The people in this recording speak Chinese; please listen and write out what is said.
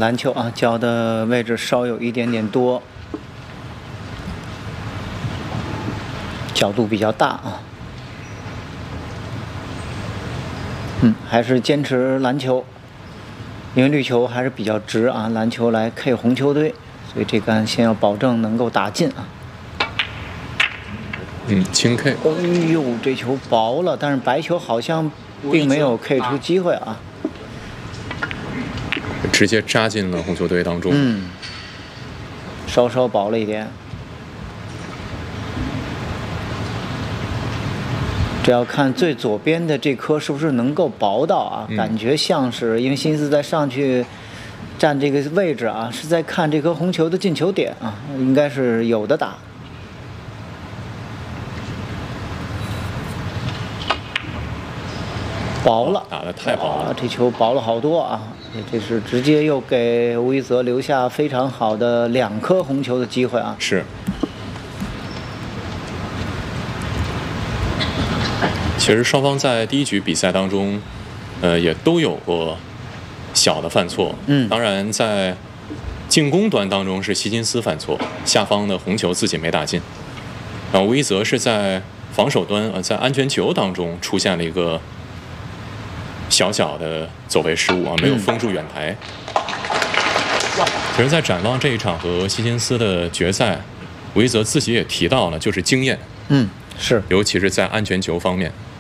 篮球啊，脚的位置稍有一点点多，角度比较大啊。还是坚持篮球，因为绿球还是比较直啊，篮球来 K 红球队，所以这杆先要保证能够打进啊。 轻 K。 哎呦，这球薄了，但是白球好像并没有 K 出机会啊。 直接扎进了红球队当中。 稍稍薄了一点。这要看最左边的这颗是不是能够薄到啊？感觉像是，因为辛斯在上去站这个位置啊，是在看这颗红球的进球点啊，应该是有的打。薄了， 打得太薄了， 这球薄了好多啊！这是直接又给吴一泽留下非常好的2颗红球的机会啊！ 是。其实双方在第一局比赛当中，也都有过小的犯错。当然在进攻端当中是希金斯犯错，下方的红球自己没打进。吴一泽是在防守端在安全球当中出现了一个小小的走位失误啊，没有封住远台。其实，在展望这一场和希金斯的决赛，吴一泽自己也提到了，就是经验。 是， 尤其是在安全球方面。